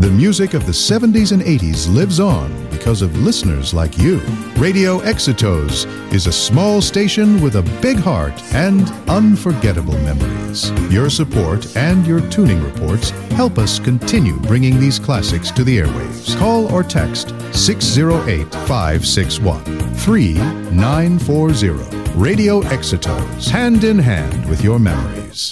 the music of the 70s and 80s lives on because of listeners like you. Radio Exitos is a small station with a big heart and unforgettable memories. Your support and your tuning reports help us continue bringing these classics to the airwaves. Call or text 608-561-3940. Radio Exitos, hand in hand with your memory.